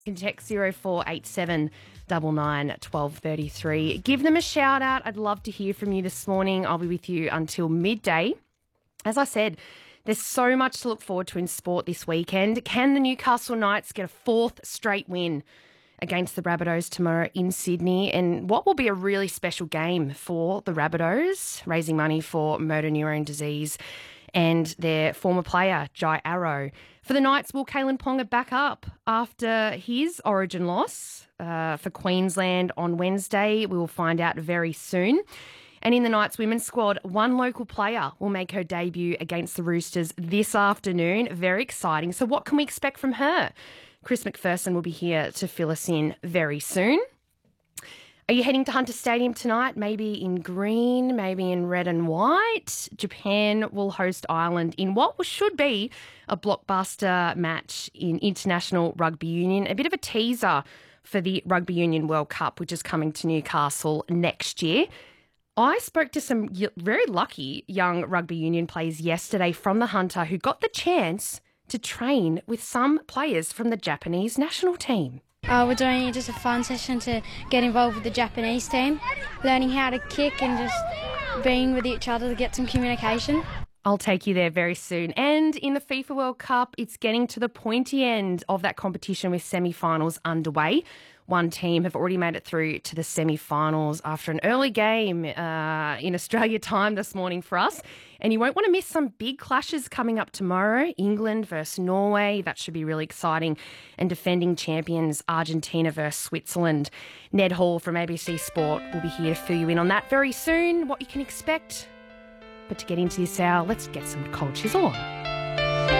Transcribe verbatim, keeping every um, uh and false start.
You can text zero four eight seven nine nine one two three three. Give them a shout out. I'd love to hear from you this morning. I'll be with you until midday. As I said, there's so much to look forward to in sport this weekend. Can the Newcastle Knights get a fourth straight win against the Rabbitohs tomorrow in Sydney? And what will be a really special game for the Rabbitohs, raising money for motor neurone disease and their former player, Jai Arrow. For the Knights, will Kalen Ponga back up after his origin loss uh, for Queensland on Wednesday? We will find out very soon. And in the Knights women's squad, one local player will make her debut against the Roosters this afternoon. Very exciting. So what can we expect from her? Chris McPherson will be here to fill us in very soon. Are you heading to Hunter Stadium tonight? Maybe in green, maybe in red and white. Japan will host Ireland in what should be a blockbuster match in international rugby union. A bit of a teaser for the Rugby Union World Cup, which is coming to Newcastle next year. I spoke to some very lucky young rugby union players yesterday from the Hunter who got the chance to train with some players from the Japanese national team. Uh, we're doing just a fun session to get involved with the Japanese team, learning how to kick and just being with each other to get some communication. I'll take you there very soon. And in the FIFA World Cup, it's getting to the pointy end of that competition with semi-finals underway. One team have already made it through to the semi-finals after an early game uh, in Australia time this morning for us. And you won't want to miss some big clashes coming up tomorrow. England versus Norway. That should be really exciting. And defending champions Argentina versus Switzerland. Ned Hall from A B C Sport will be here to fill you in on that very soon, what you can expect. But to get into this hour, let's get some Cold Chisel on.